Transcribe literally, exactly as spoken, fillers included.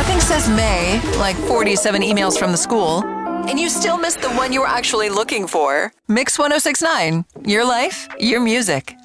Nothing says May, like forty-seven emails from the school, and you still missed the one you were actually looking for. Mix one oh six point nine. Your life, your music.